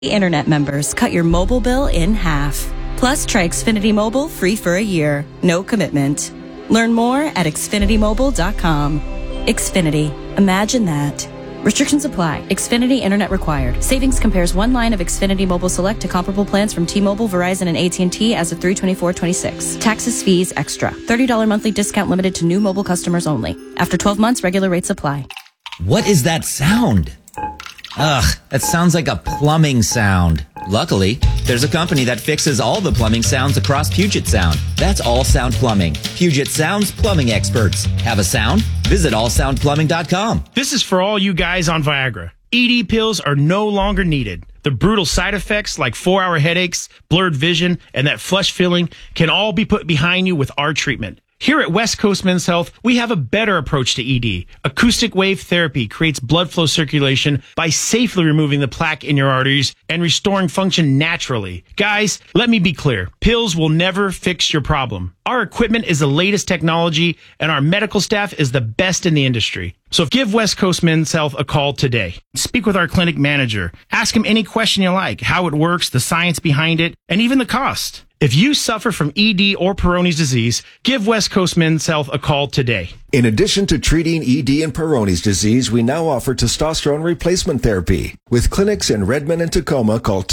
Internet members cut your mobile bill in half. Plus, try Xfinity Mobile free for a year. No commitment. Learn more at xfinitymobile.com. Xfinity. Imagine that. Restrictions apply. Xfinity Internet required. Savings compares one line of Xfinity Mobile Select to comparable plans from T-Mobile, Verizon, and AT&T as of 3/24/26. Taxes, fees, extra. $30 monthly discount limited to new mobile customers only. After 12 months, regular rates apply. What is that sound? Ugh, that sounds like a plumbing sound. Luckily, there's a company that fixes all the plumbing sounds across Puget Sound. That's All Sound Plumbing. Puget Sound's plumbing experts. Have a sound? Visit allsoundplumbing.com. This is for all you guys on Viagra. ED pills are no longer needed. The brutal side effects like 4-hour headaches, blurred vision, and that flush feeling can all be put behind you with our treatment. Here at West Coast Men's Health, we have a better approach to ED. Acoustic wave therapy creates blood flow circulation by safely removing the plaque in your arteries and restoring function naturally. Guys, let me be clear. Pills will never fix your problem. Our equipment is the latest technology, and our medical staff is the best in the industry. So give West Coast Men's Health a call today. Speak with our clinic manager. Ask him any question you like, how it works, the science behind it, and even the cost. If you suffer from ED or Peyronie's disease, give West Coast Men's Health a call today. In addition to treating ED and Peyronie's disease, we now offer testosterone replacement therapy. With clinics in Redmond and Tacoma, call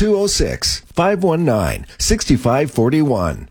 206-519-6541.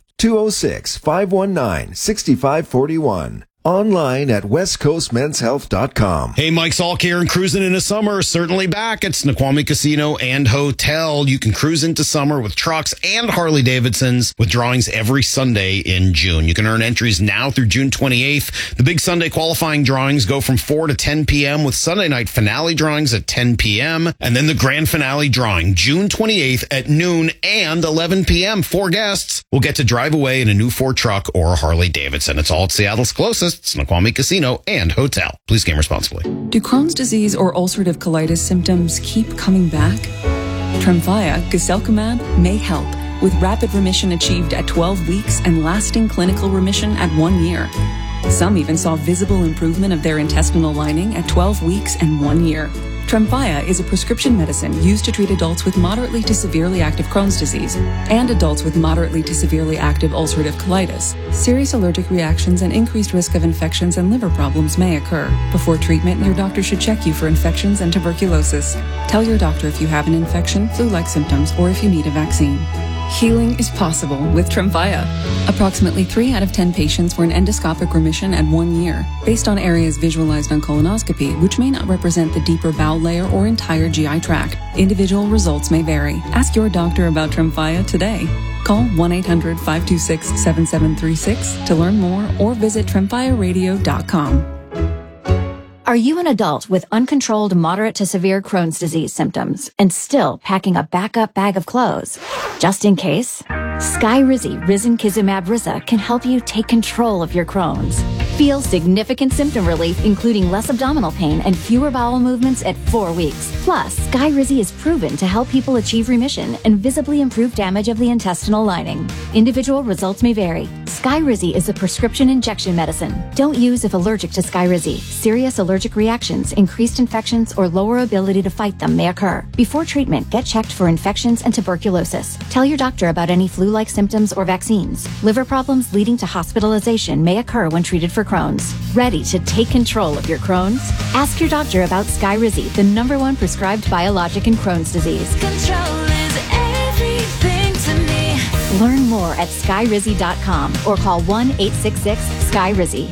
206-519-6541. Online at westcoastmenshealth.com. Hey, Mike's All Care and Cruising into Summer is certainly back at Snoqualmie Casino and Hotel. You can cruise into summer with trucks and Harley-Davidsons with drawings every Sunday in June. You can earn entries now through June 28th. The big Sunday qualifying drawings go from 4 to 10 p.m. with Sunday night finale drawings at 10 p.m. And then the grand finale drawing June 28th at noon and 11 p.m. 4 guests will get to drive away in a new Ford truck or a Harley-Davidson. It's all at Seattle's closest Snoqualmie Casino and Hotel. Please game responsibly. Do Crohn's disease or ulcerative colitis symptoms keep coming back? Tremfya, guselkumab, may help, with rapid remission achieved at 12 weeks and lasting clinical remission at 1 year. Some even saw visible improvement of their intestinal lining at 12 weeks and 1 year. Tremfya is a prescription medicine used to treat adults with moderately to severely active Crohn's disease and adults with moderately to severely active ulcerative colitis. Serious allergic reactions and increased risk of infections and liver problems may occur. Before treatment, your doctor should check you for infections and tuberculosis. Tell your doctor if you have an infection, flu-like symptoms, or if you need a vaccine. Healing is possible with Tremfya. Approximately 3 out of 10 patients were in endoscopic remission at 1 year, based on areas visualized on colonoscopy, which may not represent the deeper bowel layer or entire GI tract. Individual results may vary. Ask your doctor about Tremfya today. Call 1-800-526-7736 to learn more or visit tremfyaradio.com. Are you an adult with uncontrolled moderate to severe Crohn's disease symptoms and still packing a backup bag of clothes? Just in case, Skyrizi Risankizumab Riza can help you take control of your Crohn's. Feel significant symptom relief, including less abdominal pain and fewer bowel movements at 4 weeks. Plus, Skyrizi is proven to help people achieve remission and visibly improve damage of the intestinal lining. Individual results may vary. Skyrizi is a prescription injection medicine. Don't use if allergic to Skyrizi. Serious allergic reactions, increased infections, or lower ability to fight them may occur. Before treatment, get checked for infections and tuberculosis. Tell your doctor about any flu-like symptoms or vaccines. Liver problems leading to hospitalization may occur when treated for Crohn's. Ready to take control of your Crohn's? Ask your doctor about Skyrizi, the #1 prescribed biologic in Crohn's disease. Control is everything to me. Learn more at skyrizi.com or call 1-866-SKYRIZI.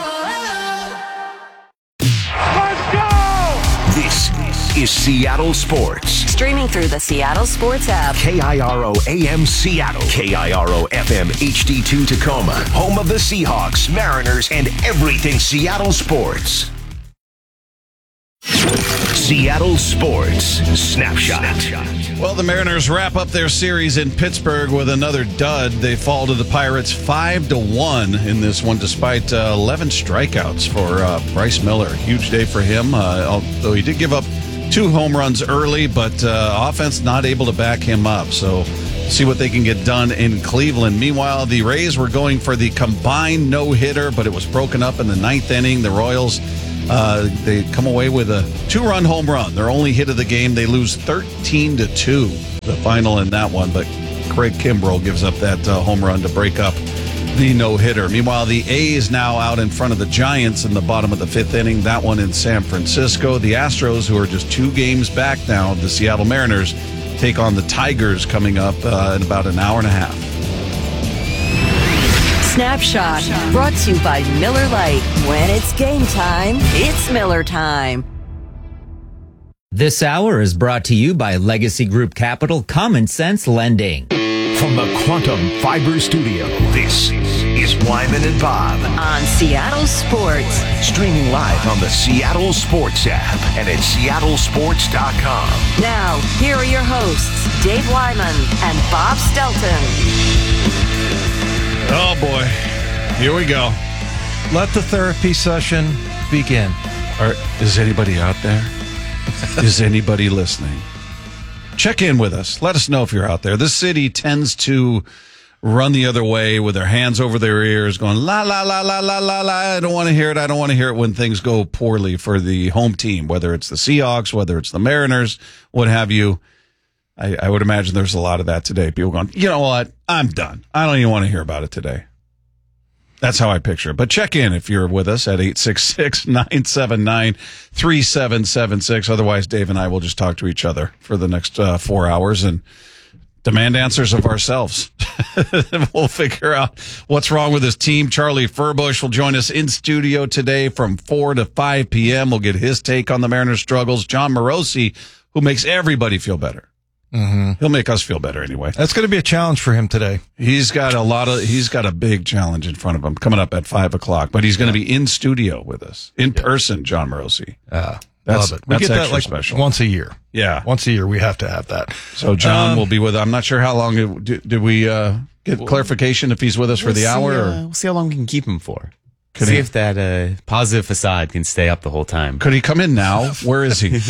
Let's go! This is Seattle Sports. Streaming through the Seattle Sports app. KIRO AM Seattle. KIRO FM HD2 Tacoma. Home of the Seahawks, Mariners, and everything Seattle sports. Seattle Sports Snapshot. Well, the Mariners wrap up their series in Pittsburgh with another dud. They fall to the Pirates 5-1 in this one, despite 11 strikeouts for Bryce Miller. Huge day for him, although he did give up 2 home runs early, but offense not able to back him up. So see what they can get done in Cleveland. Meanwhile, the Rays were going for the combined no-hitter, but it was broken up in the 9th inning. The Royals They come away with a 2-run home run. Their only hit of the game. They lose 13-2, the final in that one. But Craig Kimbrell gives up that home run to break up the no-hitter. Meanwhile, the A's now out in front of the Giants in the bottom of the 5th inning. That one in San Francisco. The Astros, who are just 2 games back now, the Seattle Mariners, take on the Tigers coming up in about an hour and a half. Snapshot brought to you by Miller Lite. When it's game time, it's Miller time. This hour is brought to you by Legacy Group Capital Common Sense Lending. From the Quantum Fiber Studio, this is Wyman and Bob. On Seattle Sports. Streaming live on the Seattle Sports app and at seattlesports.com. Now, here are your hosts, Dave Wyman and Bob Stelton. Oh, boy. Here we go. Let the therapy session begin. Is anybody out there? Is anybody listening? Check in with us. Let us know if you're out there. This city tends to run the other way with their hands over their ears going, la, la, la, la, la, la, la. I don't want to hear it. I don't want to hear it when things go poorly for the home team, whether it's the Seahawks, whether it's the Mariners, what have you. I would imagine there's a lot of that today. People going, you know what? I'm done. I don't even want to hear about it today. That's how I picture it. But check in if you're with us at 866-979-3776. Otherwise, Dave and I will just talk to each other for the next 4 hours and demand answers of ourselves. We'll figure out what's wrong with his team. Charlie Furbush will join us in studio today from 4 to 5 p.m. We'll get his take on the Mariners' struggles. John Morosi, who makes everybody feel better. Mm-hmm. He'll make us feel better anyway. That's going to be a challenge for him today. He's got a big challenge in front of him coming up at 5 o'clock, but he's going to be in studio with us in person, John Morosi. Love it. That's We get that extra like special. Once a year. Yeah. Once a year we have to have that. So John will be with us. I'm not sure how long did we get clarification if he's with us for the hour? We'll see how long we can keep him for. See if that positive facade can stay up the whole time. Could he come in now? Where is he?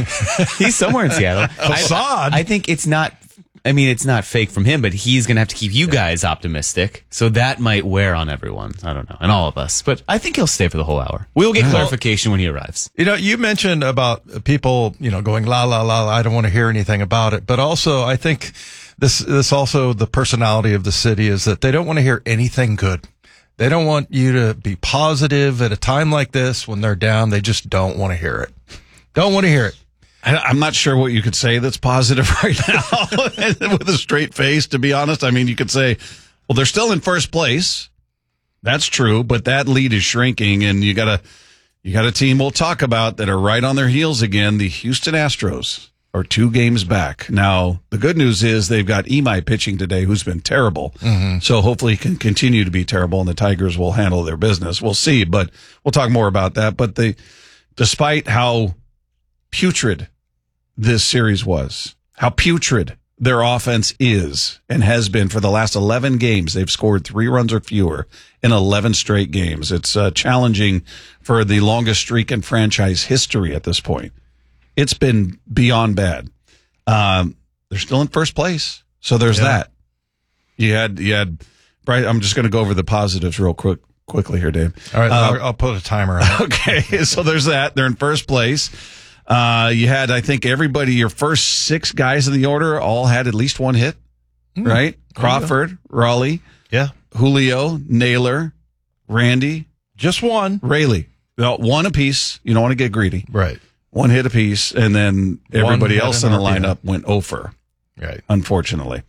He's somewhere in Seattle. Facade? I think it's not. I mean, it's not fake from him, but he's going to have to keep you guys optimistic. So that might wear on everyone. I don't know. And all of us. But I think he'll stay for the whole hour. We'll get clarification when he arrives. You know, you mentioned about people, going la, la, la, I don't want to hear anything about it. But also, I think this also the personality of the city is that they don't want to hear anything good. They don't want you to be positive at a time like this when they're down. They just don't want to hear it. Don't want to hear it. I'm not sure what you could say that's positive right now with a straight face, to be honest. I mean, you could say, well, they're still in first place. That's true, but that lead is shrinking, and you got a team we'll talk about that are right on their heels again. The Houston Astros are 2 games back. Now, the good news is they've got Imai pitching today, who's been terrible. Mm-hmm. So hopefully he can continue to be terrible, and the Tigers will handle their business. We'll see, but we'll talk more about that. But despite how putrid this series was, how putrid their offense is and has been for the last 11 games, they've scored 3 runs or fewer in 11 straight games. It's challenging for the longest streak in franchise history at this point. It's been beyond bad. They're still in first place, so there's that. You had. I'm just going to go over the positives real quickly here, Dave. All right, I'll put a timer on. Okay, so there's that. They're in first place. You had, I think, everybody. Your first 6 guys in the order all had at least 1 hit, right? Crawford, Raleigh, Julio, Naylor, Randy, just 1. Rayleigh, 1 apiece. You don't want to get greedy, right? 1 hit apiece, and then everybody else in the lineup went 0 for. Right. Unfortunately.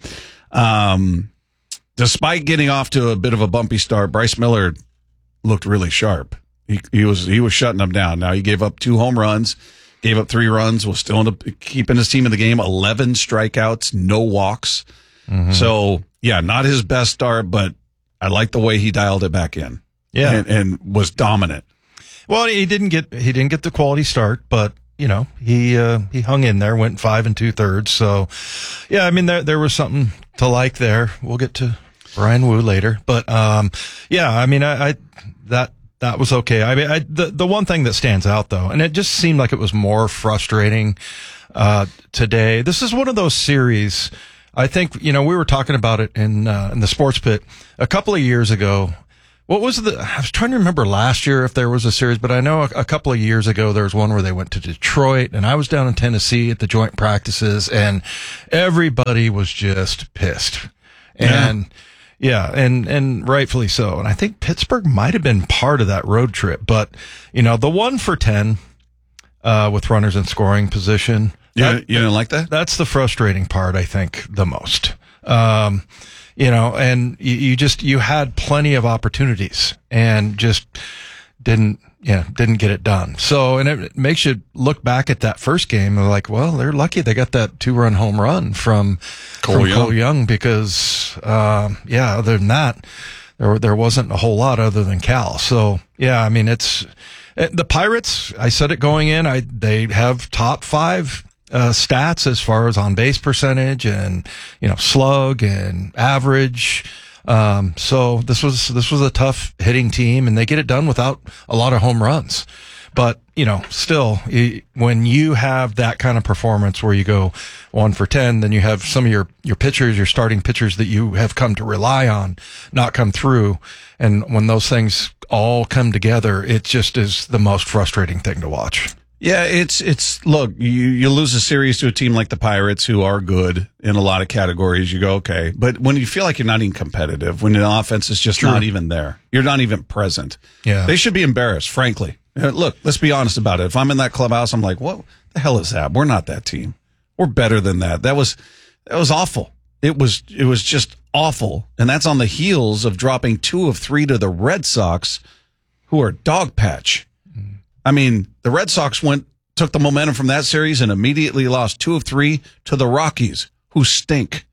Despite getting off to a bit of a bumpy start, Bryce Miller looked really sharp. He was shutting them down. Now he gave up 2 home runs, gave up 3 runs, was still keeping his team in the game, 11 strikeouts, no walks. Mm-hmm. So, not his best start, but I like the way he dialed it back in. Yeah. And was dominant. Well, he didn't get the quality start, but he hung in there, went 5 2/3. So, I mean there was something to like there. We'll get to Brian Wu later, but I mean that was okay. I mean the one thing that stands out though, and it just seemed like it was more frustrating today. This is one of those series. I think we were talking about it in the Sports Pit a couple of years ago, What was I was trying to remember last year if there was a series, but I know a couple of years ago there was one where they went to Detroit, and I was down in Tennessee at the joint practices, and everybody was just pissed. And and rightfully so. And I think Pittsburgh might have been part of that road trip, but the 1 for 10 with runners in scoring position. You didn't like that? That's the frustrating part, I think, the most. And you had plenty of opportunities and just didn't get it done. So, and it makes you look back at that first game and like, well, they're lucky they got that 2-run home run from Cole Young because, other than that, there wasn't a whole lot other than Cal. So, I mean, it's the Pirates. I said it going in. They have top 5 stats as far as on base percentage and slug and average. So this was a tough hitting team, and they get it done without a lot of home runs. But still, when you have that kind of performance where you go 1 for 10, then you have some of your pitchers, your starting pitchers that you have come to rely on, not come through. And when those things all come together, it just is the most frustrating thing to watch. Yeah, it's look, you lose a series to a team like the Pirates who are good in a lot of categories, you go, okay. But when you feel like you're not even competitive, when the offense is just not even there, you're not even present. Yeah. They should be embarrassed, frankly. Look, let's be honest about it. If I'm in that clubhouse, I'm like, what the hell is that? We're not that team. We're better than that. That was awful. It was just awful. And that's on the heels of dropping 2 of 3 to the Red Sox, who are dog patch. I mean, the Red Sox took the momentum from that series and immediately lost 2 of 3 to the Rockies, who stink.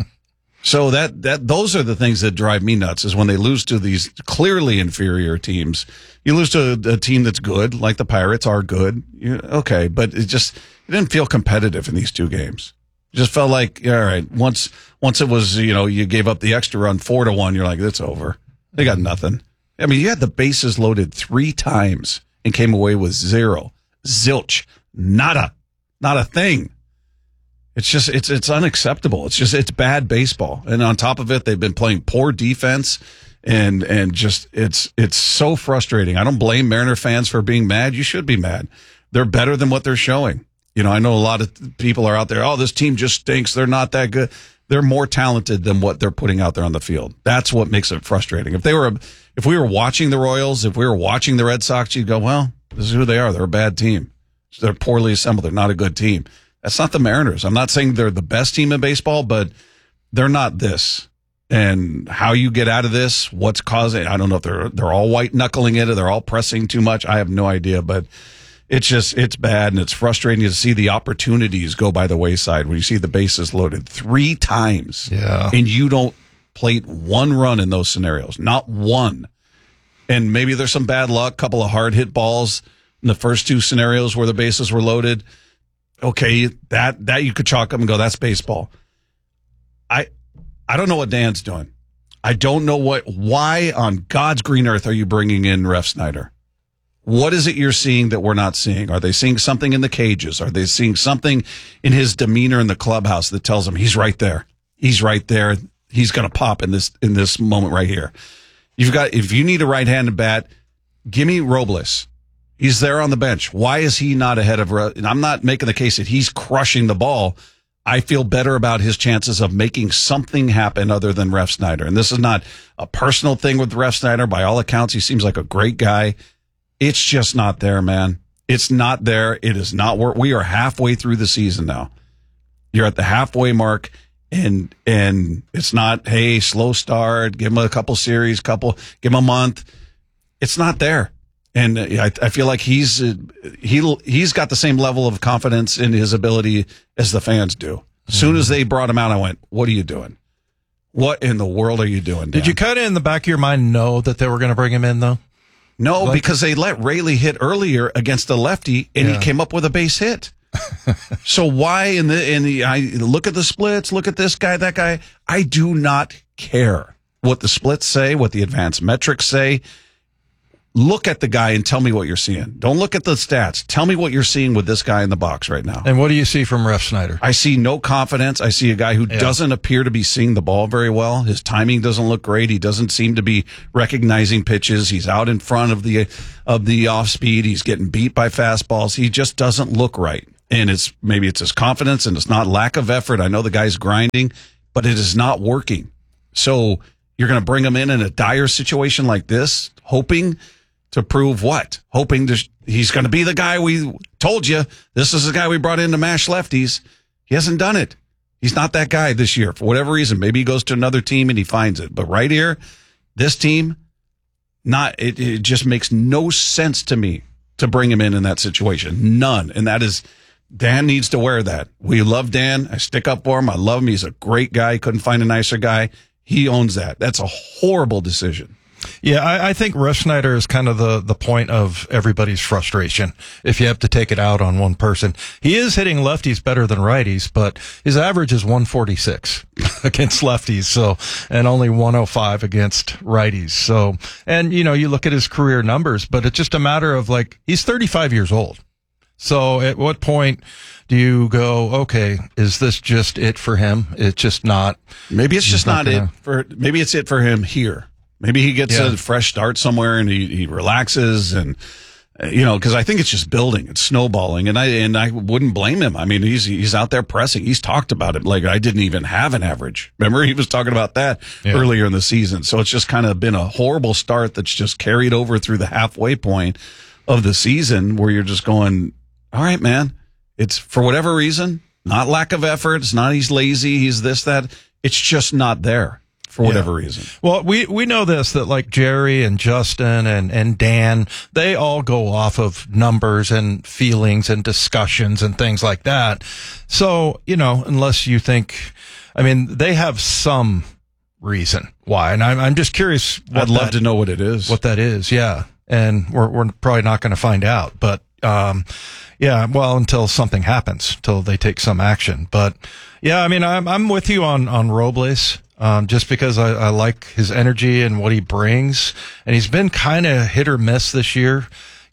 So those are the things that drive me nuts, is when they lose to these clearly inferior teams. You lose to a team that's good, like the Pirates are good. Okay, but it didn't feel competitive in these 2 games. It just felt like, all right, once it was, you gave up the extra run 4-1, you're like, it's over. They got nothing. I mean, you had the bases loaded 3 times and came away with 0. Zilch. Nada. Not a thing. It's just, it's unacceptable. It's bad baseball. And on top of it, they've been playing poor defense and just, it's so frustrating. I don't blame Mariner fans for being mad. You should be mad. They're better than what they're showing. I know a lot of people are out there, oh, this team just stinks. They're not that good. They're more talented than what they're putting out there on the field. That's what makes it frustrating. If we were watching the Royals, if we were watching the Red Sox, you'd go, well, this is who they are. They're a bad team. They're poorly assembled. They're not a good team. That's not the Mariners. I'm not saying they're the best team in baseball, but they're not this. And how you get out of this, what's causing, I don't know if they're all white knuckling it or they're all pressing too much. I have no idea, but it's bad, and it's frustrating to see the opportunities go by the wayside when you see the bases loaded 3 times. Yeah. And you don't plate 1 run in those scenarios. Not 1. And maybe there's some bad luck, couple of hard hit balls in the first 2 scenarios where the bases were loaded. Okay, that you could chalk up and go, that's baseball. I don't know what Dan's doing. I don't know why on God's green earth are you bringing in Ref Snyder? What is it you're seeing that we're not seeing? Are they seeing something in the cages? Are they seeing something in his demeanor in the clubhouse that tells them he's right there? He's right there. He's going to pop in this moment right here. If you need a right-handed bat, give me Robles. He's there on the bench. Why is he not ahead of? And I'm not making the case that he's crushing the ball. I feel better about his chances of making something happen other than Ref Snyder. And this is not a personal thing with Ref Snyder. By all accounts, he seems like a great guy. It's just not there, man. It's not there. It is not work. We are halfway through the season now. You're at the halfway mark, and it's not, hey, slow start, give him a couple series, give him a month. It's not there. And I feel like he's got the same level of confidence in his ability as the fans do. As soon as they brought him out, I went, what are you doing? What in the world are you doing, Dan? Did you kind of in the back of your mind know that they were going to bring him in, though? No, because they let Rayleigh hit earlier against the lefty, and he came up with a base hit. So why I look at the splits, look at this guy, that guy. I do not care what the splits say, what the advanced metrics say. look at the guy and tell me what you're seeing. Don't look at the stats. Tell me what you're seeing with this guy in the box right now. And what do you see from Ref Snyder? I see no confidence. I see a guy who doesn't appear to be seeing the ball very well. His timing doesn't look great. He doesn't seem to be recognizing pitches. He's out in front of the off speed. He's getting beat by fastballs. He just doesn't look right. And maybe it's his confidence and it's not lack of effort. I know the guy's grinding, but it is not working. So you're going to bring him in a dire situation like this, hoping to prove what? Hoping he's going to be the guy we told you. This is the guy we brought in to mash lefties. He hasn't done it. He's not that guy this year for whatever reason. Maybe he goes to another team and he finds it. But right here, this team, it just makes no sense to me to bring him in that situation. None. And that is, Dan needs to wear that. We love Dan. I stick up for him. I love him. He's a great guy. Couldn't find a nicer guy. He owns that. That's a horrible decision. Yeah, I think Ref Snyder is kind of the point of everybody's frustration if you have to take it out on one person. He is hitting lefties better than righties, but his average is 146 against lefties, so, and only 105 against righties. So, and you look at his career numbers, but it's just a matter of he's 35 years old. So at what point do you go, okay, is this just it for him? It's just not. Maybe it's just not it maybe it's it for him here. Maybe he gets a fresh start somewhere and he relaxes and, because I think it's just building. It's snowballing. And I wouldn't blame him. I mean, he's out there pressing. He's talked about it. I didn't even have an average. Remember, he was talking about that earlier in the season. So it's just kind of been a horrible start that's just carried over through the halfway point of the season where you're just going, all right, man, it's for whatever reason, not lack of effort. It's not he's lazy. He's this, that. It's just not there. For whatever reason. Well, we know this, that Jerry and Justin and Dan, they all go off of numbers and feelings and discussions and things like that. So, unless you think, they have some reason why. And I'm just curious. I'd love to know what it is. What that is. Yeah. And we're probably not going to find out, but, until something happens, till they take some action. But yeah, I'm with you on Robles. Just because I like his energy and what he brings. And he's been kind of hit or miss this year.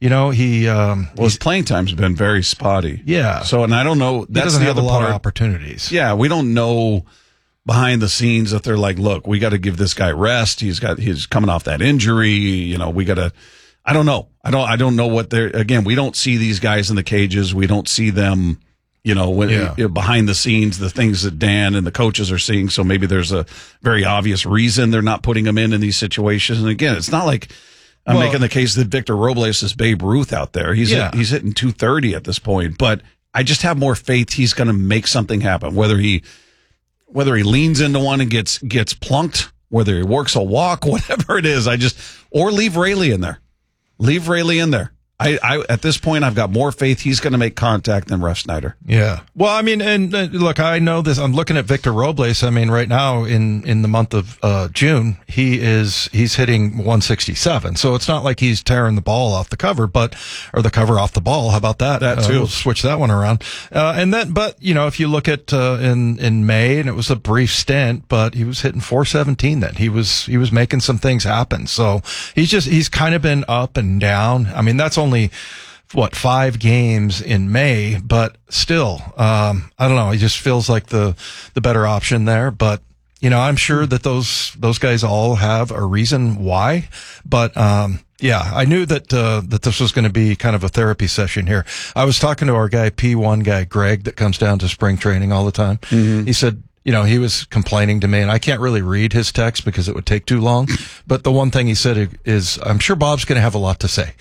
His playing time's been very spotty. Yeah. So, and I don't know. He doesn't have a lot of opportunities. Yeah. We don't know behind the scenes that they're look, we got to give this guy rest. He's coming off that injury. We got to, I don't know. I don't know what again, we don't see these guys in the cages. We don't see them, behind the scenes, the things that Dan and the coaches are seeing. So maybe there's a very obvious reason they're not putting him in these situations. And again, it's not like I'm making the case that Victor Robles is Babe Ruth out there. He's hitting 230 at this point, but I just have more faith he's going to make something happen. Whether he leans into one and gets plunked, whether he works a walk, whatever it is, or leave Rayleigh in there. Leave Rayleigh in there. I at this point, I've got more faith he's going to make contact than Ref Snyder. Yeah. Well, and look, I know this. I'm looking at Victor Robles. Right now in the month of June, he's hitting 167. So it's not like he's tearing the ball off the cover, or the cover off the ball. How about that? That too. We'll switch that one around. But if you look at in May, and it was a brief stint, but he was hitting 417 then. He was making some things happen. So he's kind of been up and down. That's only 5 games in May, but still, I don't know. He just feels like the better option there. But I'm sure that those guys all have a reason why. But I knew that this was going to be kind of a therapy session here. I was talking to our P1 guy, Greg, that comes down to spring training all the time. Mm-hmm. He said, he was complaining to me, and I can't really read his text because it would take too long. But the one thing he said is, I'm sure Bob's going to have a lot to say.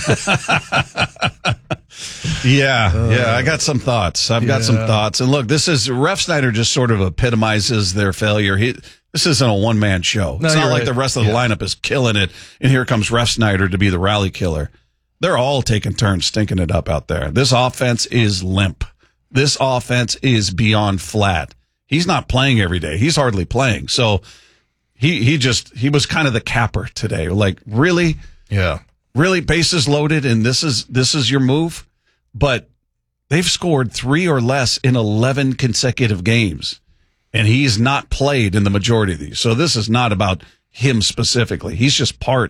I got some thoughts. I've got some thoughts. And look, Ref Snyder just sort of epitomizes their failure. This isn't a one-man show. It's not like the rest of the lineup is killing it, and here comes Ref Snyder to be the rally killer. They're all taking turns stinking it up out there. This offense is limp. This offense is beyond flat. He's not playing every day. He's hardly playing. So he was kind of the capper today. Really? Yeah. Really, bases loaded, and this is your move? But they've scored 3 or less in 11 consecutive games, and he's not played in the majority of these. So this is not about him specifically. He's just part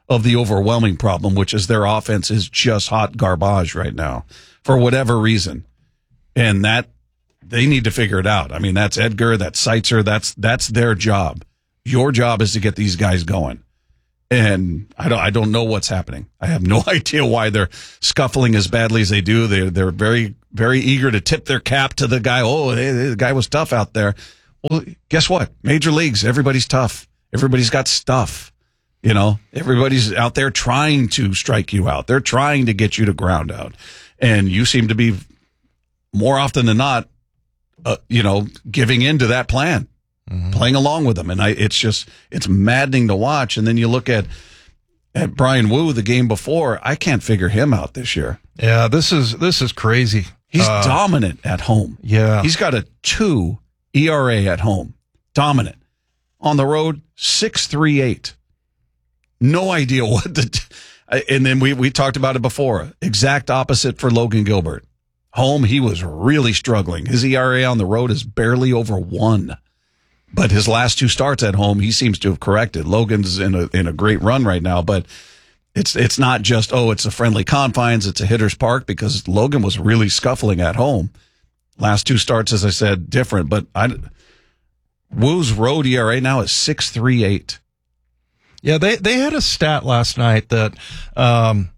of the overwhelming problem, which is their offense is just hot garbage right now for whatever reason. And that they need to figure it out. I mean, that's Edgar, that's Seitzer, that's their job. Your job is to get these guys going. And I don't know what's happening. I have no idea why they're scuffling as badly as they do. They're very, very eager to tip their cap to the guy. Oh, the guy was tough out there. Well, guess what? Major leagues, everybody's tough. Everybody's got stuff. You know, everybody's out there trying to strike you out. They're trying to get you to ground out. And you seem to be more often than not, giving into that plan. Playing along with them. And it's maddening to watch. And then you look at Brian Wu the game before. I can't figure him out this year. Yeah, this is crazy. He's dominant at home. Yeah. He's got a 2 ERA at home. Dominant. On the road, 6.38. No idea what and then we talked about it before. Exact opposite for Logan Gilbert. Home, he was really struggling. His ERA on the road is barely over 1. But his last 2 starts at home, he seems to have corrected. Logan's in a great run right now, but it's not just, it's a friendly confines, it's a hitter's park, because Logan was really scuffling at home. Last 2 starts, as I said, different, but Wu's road ERA now is 6.38. Yeah, they had a stat last night that